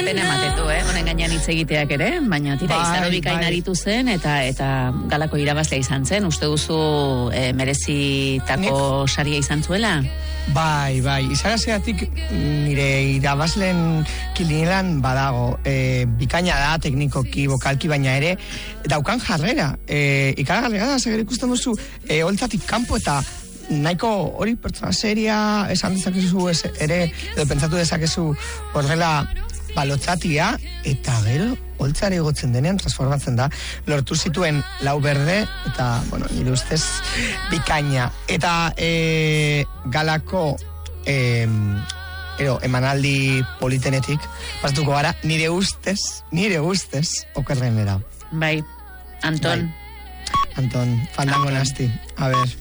pena ematetu, honen gainean hitz egiteak ere, baina tira, izaro bikain aritu zen, eta galako irabazlea izan zen, uste duzu merezitako saria izan zuela? Bai, izarazeatik nire irabazlen kilinelan badago, bikaina da, teknikoki, vokalki, baina ere, daukan jarrera, ikaragarria da, seger ikusten duzu, holtzatik kanpo eta nahiko hori pertsona seria esan dezakezu ere, edo pentsatu dezakezu horrela balotzatia, eta gero holtzare igotzen denean transformatzen da, lortu zituen lau berde, eta, bueno, nire ustez bikaina. Eta galako emanaldi politenetik, pasatuko gara, nire ustez, okerrenera. Bai, Anton. Anton, fandango nasti, a ver.